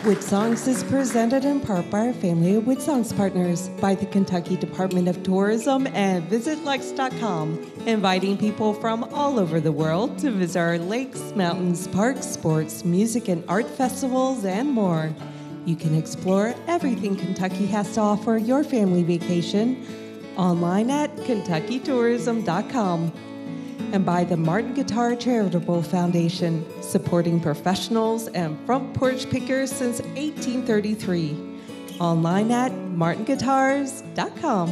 Wood Songs is presented in part by our family of Wood Songs partners, by the Kentucky Department of Tourism and VisitLex.com, inviting people from all over the world to visit our lakes, mountains, parks, sports, music and art festivals, and more. You can explore everything Kentucky has to offer your family vacation online at KentuckyTourism.com. And by the Martin Guitar Charitable Foundation, supporting professionals and front porch pickers since 1833. Online at martinguitars.com.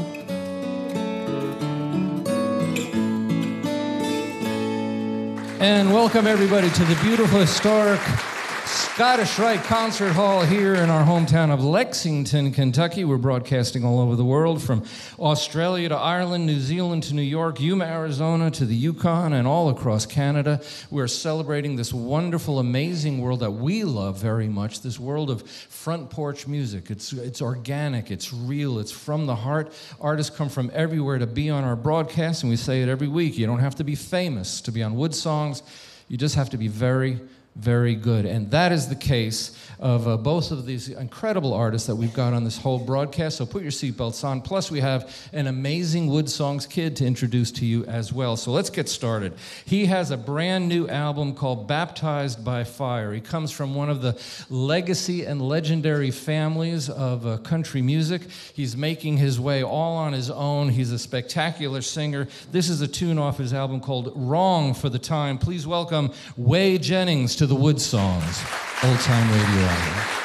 And welcome everybody to the beautiful historic Scottish Rite Concert Hall here in our hometown of Lexington, Kentucky. We're broadcasting all over the world, from Australia to Ireland, New Zealand to New York, Yuma, Arizona to the Yukon, and all across Canada. We're celebrating this wonderful, amazing world that we love very much, this world of front porch music. It's organic, it's real, it's from the heart. Artists come from everywhere to be on our broadcast, and we say it every week. You don't have to be famous to be on Wood Songs. You just have to be very, very good. And that is the case of both of these incredible artists that we've got on this whole broadcast. So put your seatbelts on. Plus, we have an amazing Wood Songs kid to introduce to you as well. So let's get started. He has a brand new album called Baptized by Fire. He comes from one of the legacy and legendary families of country music. He's making his way all on his own. He's a spectacular singer. This is a tune off his album called Wrong for the Time. Please welcome Way Jennings to the Wood Songs Old Time Radio Hour.